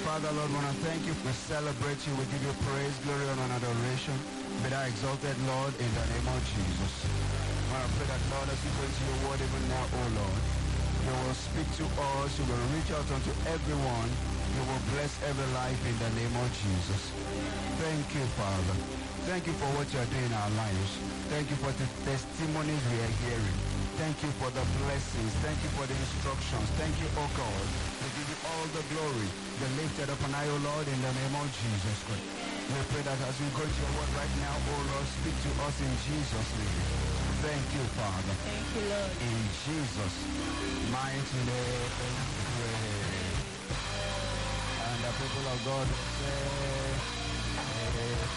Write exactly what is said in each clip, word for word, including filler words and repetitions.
Father, Lord, we want to thank you. We celebrate you. We give you praise, glory, and adoration. Be thou exalted, Lord, in the name of Jesus. I want to pray that, Lord, as we go into your word even now, oh Lord, you will speak to us. You will reach out unto everyone. You will bless every life in the name of Jesus. Thank you, Father. Thank you for what you are doing in our lives. Thank you for the testimonies we are hearing. Thank you for the blessings. Thank you for the instructions. Thank you, oh God. We give you all the glory. Be lifted up and I, oh Lord, in the name of Jesus Christ. We pray that as we go to your word right now, oh Lord, speak to us in Jesus' name. Thank you, Father. Thank you, Lord. In Jesus' mighty name, we pray. And the people of God say, Amen.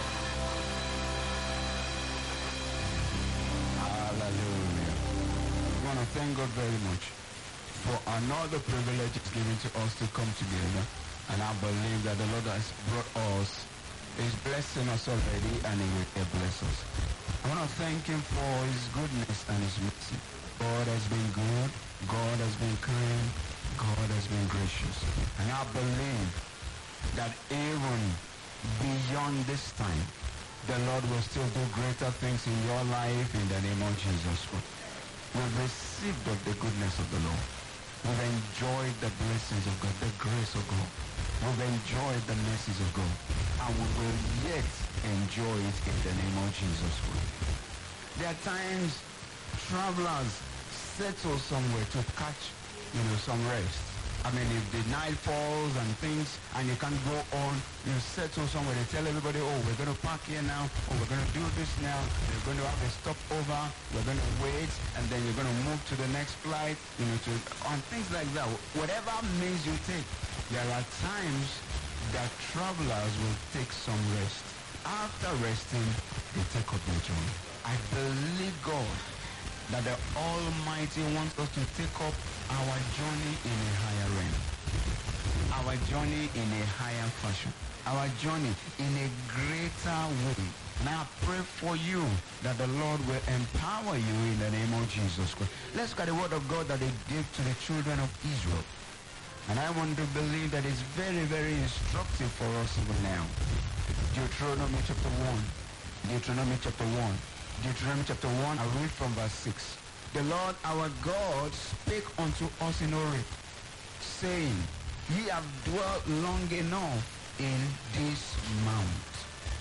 Hallelujah. We want to thank God very much for another privilege it's given to us to come together. And I believe that the Lord has brought us, is blessing us already, and he will bless us. I want to thank him for his goodness and his mercy. God has been good. God has been kind. God has been gracious. And I believe that even beyond this time, the Lord will still do greater things in your life in the name of Jesus Christ. We've received of the goodness of the Lord. We've enjoyed the blessings of God, the grace of God. We've enjoyed the mercies of God. And we will yet enjoy it in the name of Jesus Christ. There are times travelers settle somewhere to catch, you know, some rest. I mean, if the night falls and things, and you can't go on, you settle somewhere. They tell everybody, oh, we're going to park here now, or we're going to do this now. You're going to have a stopover. We're going to wait, and then you're going to move to the next flight, you know, to, on things like that. Whatever means you take, there are times that travelers will take some rest. After resting, they take up their journey. I believe God that the Almighty wants us to take up our journey in a higher realm, our journey in a higher fashion, our journey in a greater way. Now I pray for you that the Lord will empower you in the name of Jesus Christ. Let's look at the word of God that he gave to the children of Israel. And I want to believe that it's very, very instructive for us even now. Deuteronomy chapter one. Deuteronomy chapter one. Deuteronomy chapter one, I read from verse six. The Lord our God spake unto us in Horeb, saying, Ye have dwelt long enough in this mount.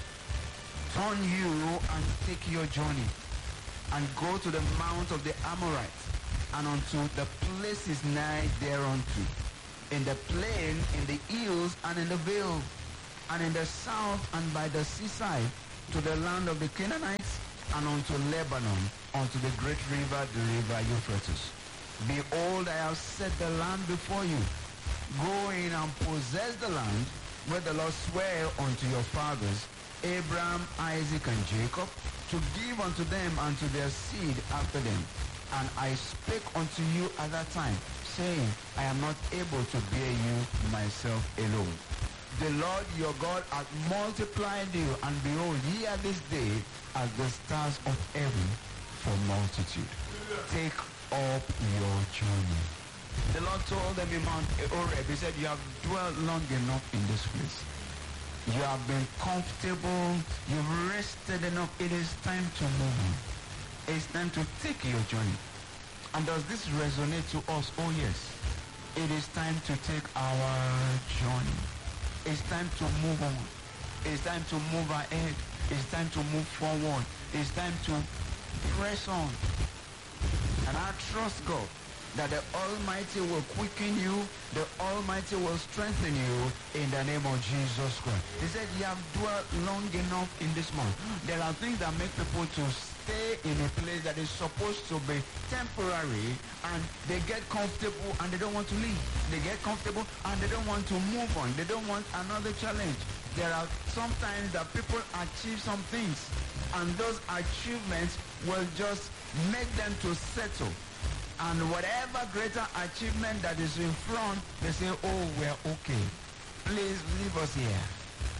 Turn you and take your journey, and go to the mount of the Amorites, and unto the places nigh thereunto, in the plain, in the hills, and in the vale, and in the south, and by the seaside, to the land of the Canaanites, and unto Lebanon, unto the great river, the river Euphrates. Behold, I have set the land before you. Go in and possess the land where the Lord sware unto your fathers, Abraham, Isaac, and Jacob, to give unto them and to their seed after them. And I spake unto you at that time, saying, I am not able to bear you myself alone. The Lord your God hath multiplied you, and behold, ye are this day as the stars of heaven for multitude. Take up your journey. The Lord told them in Mount Horeb, he said, you have dwelt long enough in this place. You have been comfortable. You've rested enough. It is time to move on. It's time to take your journey. And does this resonate to us? Oh yes. It is time to take our journey. It's time to move on. It's time to move ahead. It's time to move forward. It's time to press on. And I trust God that the Almighty will quicken you. The Almighty will strengthen you in the name of Jesus Christ. He said, you have dwelt long enough in this month. There are things that make people to stay in a place that is supposed to be temporary, and they get comfortable and they don't want to leave. They get comfortable and they don't want to move on. They don't want another challenge. There are sometimes that people achieve some things, and those achievements will just make them to settle. And whatever greater achievement that is in front, they say, oh, we're okay. Please leave us here.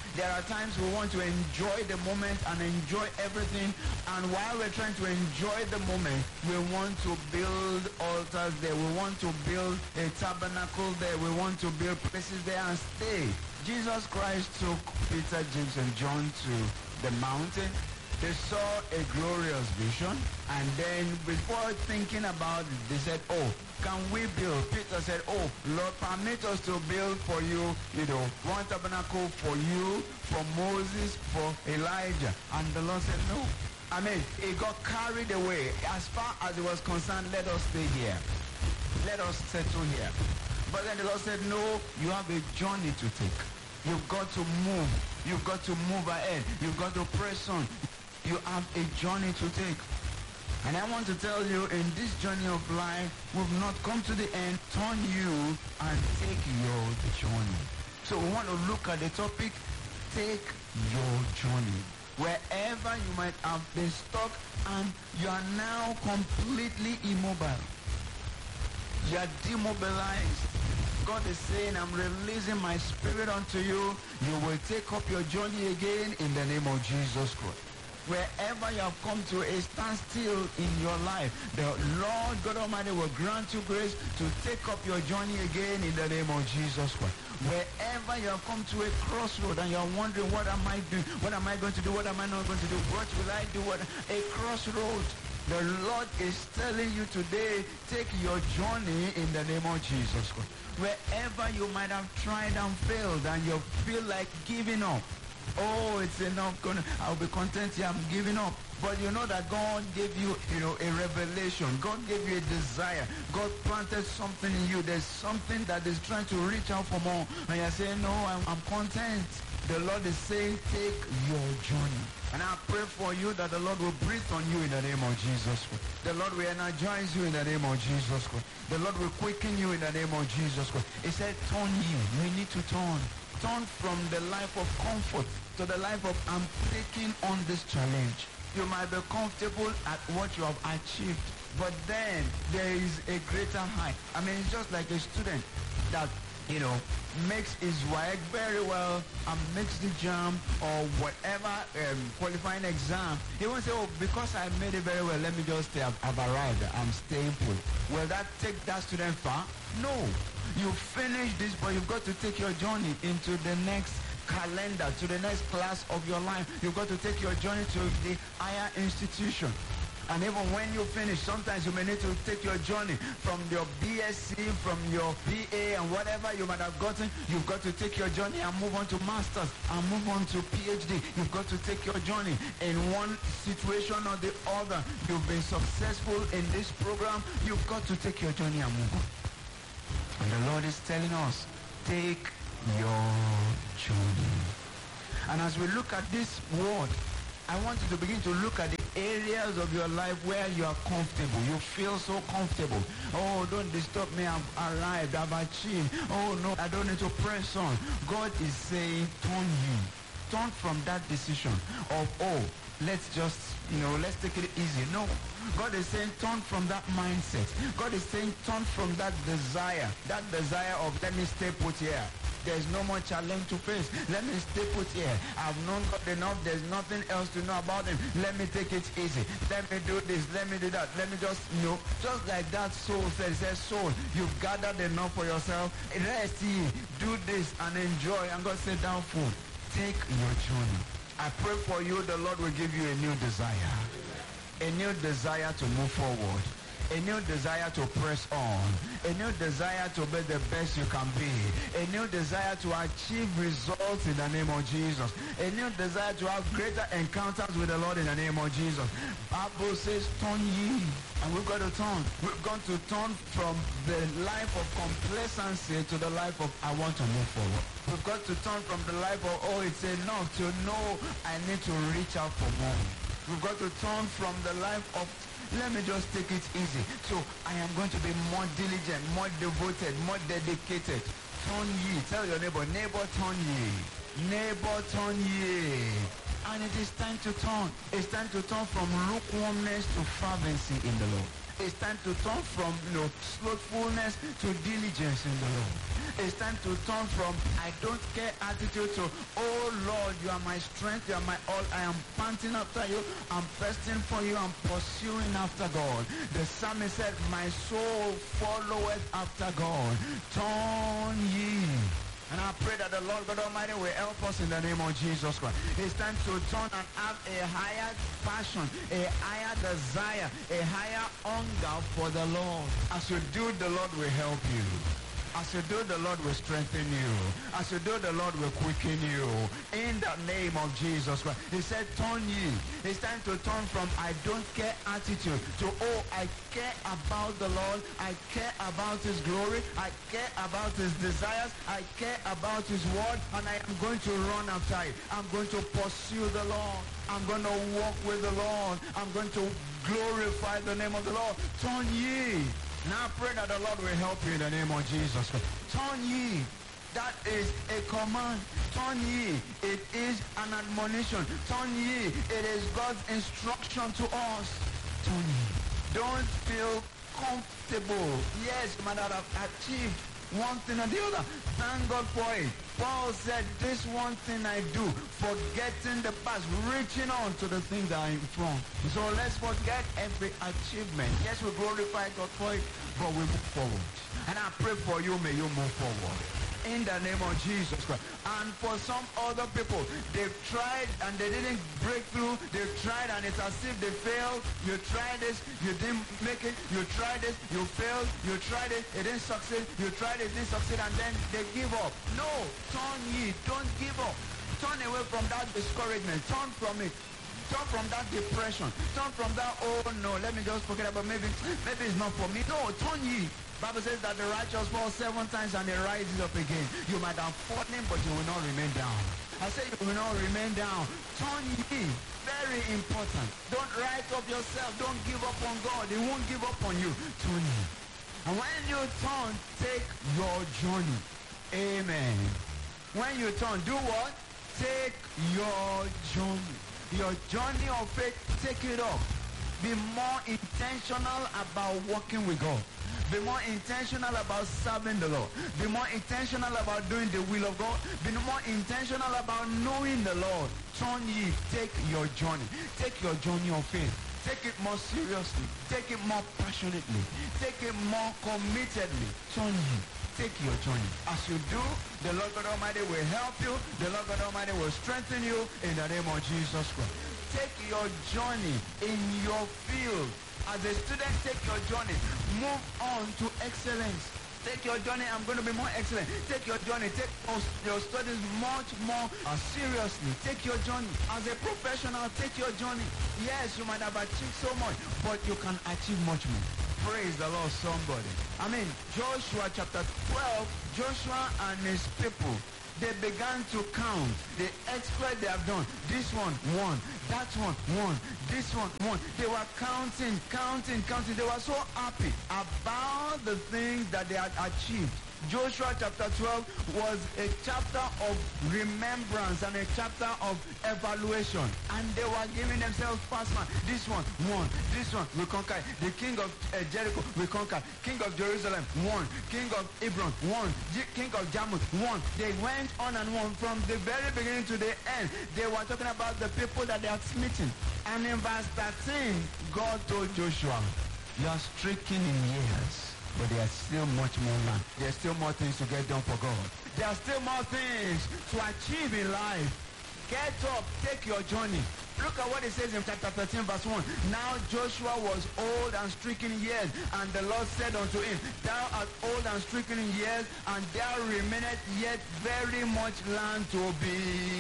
There are times we want to enjoy the moment and enjoy everything, and while we're trying to enjoy the moment, we want to build altars there. We want to build a tabernacle there. We want to build places there and stay. Jesus Christ took Peter, James, and John to the mountain. They saw a glorious vision, and then before thinking about it, they said, oh, can we build? Peter said, oh, Lord, permit us to build for you, you know, one tabernacle for you, for Moses, for Elijah. And the Lord said, no. I mean, he got carried away. As far as he was concerned, let us stay here. Let us settle here. But then the Lord said, no, you have a journey to take. You've got to move. You've got to move ahead. You've got to press on. You have a journey to take. And I want to tell you, in this journey of life, we've not come to the end. Turn you and take your journey. So we want to look at the topic, take your journey. Wherever you might have been stuck and you are now completely immobile. You are demobilized. God is saying, I'm releasing my spirit unto you. You will take up your journey again in the name of Jesus Christ. Wherever you have come to a standstill in your life, the Lord God Almighty will grant you grace to take up your journey again in the name of Jesus Christ. Wherever you have come to a crossroad and you are wondering, what am I doing? What am I going to do? What am I not going to do? What will I do? What? A crossroad. The Lord is telling you today, take your journey in the name of Jesus Christ. Wherever you might have tried and failed and you feel like giving up, oh, it's enough. I'll be content here. I'm giving up. But you know that God gave you, you know, a revelation. God gave you a desire. God planted something in you. There's something that is trying to reach out for more. And you're saying, no, I'm, I'm content. The Lord is saying, take your journey. And I pray for you that the Lord will breathe on you in the name of Jesus Christ. The Lord will energize you in the name of Jesus Christ. The Lord will quicken you in the name of Jesus Christ. He said, turn you. We need to turn. Turn from the life of comfort to the life of I'm taking on this challenge. You might be comfortable at what you have achieved, but then there is a greater height. I mean, it's just like a student that, you know, makes his work very well and makes the jam or whatever um, qualifying exam. He won't say, oh, because I made it very well, let me just stay. I've, I've arrived. I'm staying put. Will that take that student far? No. You finish this, but you've got to take your journey into the next calendar, to the next class of your life. You've got to take your journey to the higher institution. And even when you finish, sometimes you may need to take your journey from your B S C, from your B A, and whatever you might have gotten. You've got to take your journey and move on to masters and move on to P H D. You've got to take your journey in one situation or the other. You've been successful in this program. You've got to take your journey and move on. And the Lord is telling us, take your journey. And as we look at this word, I want you to begin to look at the areas of your life where you are comfortable. You feel so comfortable. Oh, don't disturb me. I've arrived. I've achieved. Oh, no, I don't need to press on. God is saying, turn you. Turn from that decision of, oh, let's just, you know, let's take it easy. No. God is saying, turn from that mindset. God is saying, turn from that desire. That desire of, let me stay put here. There's no more challenge to face. Let me stay put here. I've known God enough. There's nothing else to know about him. Let me take it easy. Let me do this. Let me do that. Let me just, you know, just like that soul says, says, soul, you've gathered enough for yourself. Rest ye. Do this and enjoy. And God said, down food. Take your journey. I pray for you, the Lord will give you a new desire. A new desire to move forward. A new desire to press on. A new desire to be the best you can be. A new desire to achieve results in the name of Jesus. A new desire to have greater encounters with the Lord in the name of Jesus. Bible says, turn ye. And we've got to turn. We've got to turn from the life of complacency to the life of I want to move forward. We've got to turn from the life of, oh, it's enough, to know I need to reach out for more. We've got to turn from the life of, let me just take it easy. So I am going to be more diligent, more devoted, more dedicated. Turn ye. Tell your neighbor, neighbor, turn ye. Neighbor, turn ye. And it is time to turn. It's time to turn from lukewarmness to fervency in the Lord. It's time to turn from, you know, slothfulness to diligence in the Lord. It's time to turn from I don't care attitude to, oh Lord, you are my strength, you are my all. I am panting after you. I'm thirsting for you. I'm pursuing after God. The psalmist said, my soul followeth after God. Turn ye. And I pray that the Lord God Almighty will help us in the name of Jesus Christ. It's time to turn and have a higher passion, a higher desire, a higher hunger for the Lord. As you do, the Lord will help you. As you do, the Lord will strengthen you. As you do, the Lord will quicken you. In the name of Jesus Christ. He said, turn ye. It's time to turn from I don't care attitude to, oh, I care about the Lord. I care about his glory. I care about his desires. I care about his word. And I am going to run after it. I'm going to pursue the Lord. I'm going to walk with the Lord. I'm going to glorify the name of the Lord. Turn ye. Now I pray that the Lord will help you in the name of Jesus. Turn ye. That is a command. Turn ye. It is an admonition. Turn ye. It is God's instruction to us. Turn ye. Don't feel comfortable. Yes, you might not have achieved one thing or the other. Thank God for it. Paul said, this one thing I do, forgetting the past, reaching on to the things that are in front. So let's forget every achievement. Yes, we glorify God for it, but we move forward. And I pray for you, may you move forward. In the name of Jesus Christ. And for some other people, they've tried and they didn't break through. They've tried and it's as if they failed. You tried this, you didn't make it. You tried this, you failed. You tried it, it didn't succeed. You tried it, it didn't succeed, and then they give up. No, turn ye, don't give up. Turn away from that discouragement. Turn from it. Turn from that depression. Turn from that, oh no, let me just forget about maybe, maybe it's not for me. No, turn ye. Bible says that the righteous falls seven times and they rises up again. You might have fallen, but you will not remain down. I say you will not remain down. Turn ye. Very important. Don't write up yourself. Don't give up on God. He won't give up on you. Turn ye. And when you turn, take your journey. Amen. When you turn, do what? Take your journey. Your journey of faith, take it up. Be more intentional about walking with God. Be more intentional about serving the Lord. Be more intentional about doing the will of God. Be more intentional about knowing the Lord. Turn ye, take your journey. Take your journey of faith. Take it more seriously. Take it more passionately. Take it more committedly. Turn ye. Take your journey. As you do, the Lord God Almighty will help you. The Lord God Almighty will strengthen you in the name of Jesus Christ. Take your journey in your field. As a student, take your journey. Move on to excellence. Take your journey. I'm going to be more excellent. Take your journey. Take your studies much more uh, seriously. Take your journey. As a professional, take your journey. Yes, you might have achieved so much, but you can achieve much more. Praise the Lord, somebody. I mean, Joshua chapter twelve, Joshua and his people, they began to count the exploit they have done. This one, one. That one, one. This one, one. They were counting, counting, counting. They were so happy about the things that they had achieved. Joshua chapter twelve was a chapter of remembrance and a chapter of evaluation. And they were giving themselves past man. This one, one. This one, we conquer. The king of uh, Jericho, we conquer. King of Jerusalem, one. King of Hebron, one. G- king of Jarmuth, one. They went on and on from the very beginning to the end. They were talking about the people that they are smitten. And in verse thirteen, God told Joshua, you are stricken in years, but there's still much more land. There's still more things to get done for God. There are still more things to achieve in life. Get up, take your journey. Look at what it says in chapter thirteen, verse one. Now Joshua was old and stricken in years, and the Lord said unto him, thou art old and stricken in years, and there remaineth yet very much land to be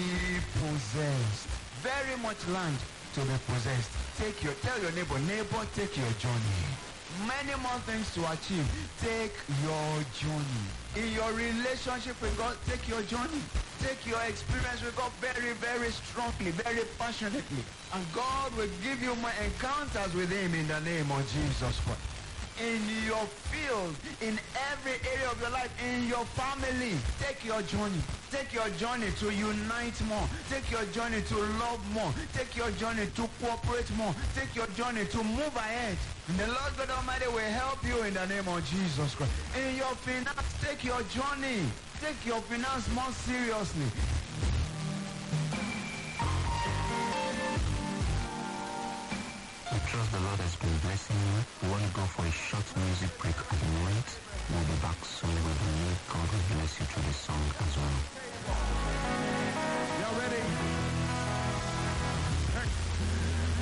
possessed. Very much land to be possessed. Take your, tell your neighbor, neighbor, take your journey. Many more things to achieve. Take your journey. In your relationship with God, take your journey. Take your experience with God very, very strongly, very passionately. And God will give you more encounters with him in the name of Jesus Christ. in your field, in every area of your life, in your family. Take your journey. Take your journey to unite more. Take your journey to love more. Take your journey to cooperate more. Take your journey to move ahead. And the Lord God Almighty will help you in the name of Jesus Christ. In your finance, take your journey. Take your finance more seriously. I trust the Lord has been blessing you. We want to go for a short music break at the moment. We'll be back soon with the new God will bless you through the song as well.